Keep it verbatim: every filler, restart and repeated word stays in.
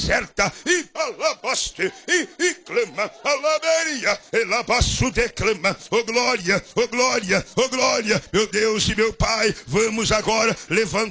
certa, e alabaste, e, e clama, alaberia, elabaço declama, oh glória, oh glória, oh glória, meu Deus e meu Pai, vamos agora levantar